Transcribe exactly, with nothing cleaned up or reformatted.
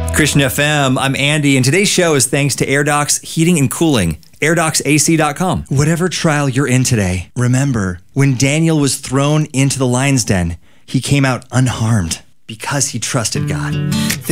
Christian F M, I'm Andy, and today's show is thanks to AirDocs Heating and Cooling, air docs A C dot com. Whatever trial you're in today, remember, when Daniel was thrown into the lion's den, he came out unharmed because he trusted God.